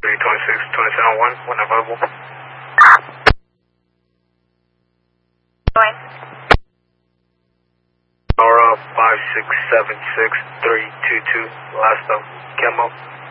326, 2701, when available. Going. Nora 5676322, last of Camo.